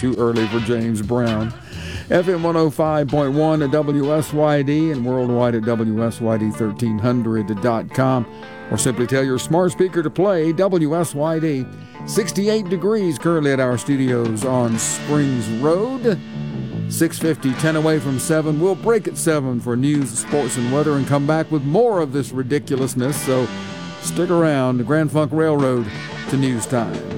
too early for James Brown. FM 105.1 at WSYD and worldwide at WSYD1300.com. Or simply tell your smart speaker to play WSYD. 68 degrees currently at our studios on Springs Road. 6:50, 10 away from 7. We'll break at 7 for news, sports, and weather and come back with more of this ridiculousness. So stick around. The Grand Funk Railroad to news time.